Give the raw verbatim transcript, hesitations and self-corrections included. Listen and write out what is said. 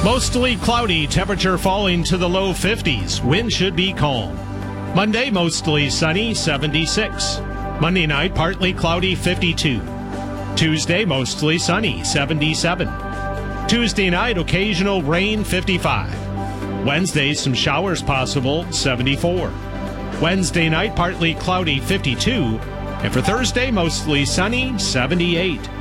Mostly cloudy, temperature falling to the low fifties. Wind should be calm. Monday, mostly sunny, seventy-six. Monday night, partly cloudy, fifty-two. Tuesday, mostly sunny, seventy-seven. Tuesday night, occasional rain, fifty-five. Wednesday, some showers possible, seventy-four. Wednesday night, partly cloudy, fifty-two. And for Thursday, mostly sunny, seventy-eight.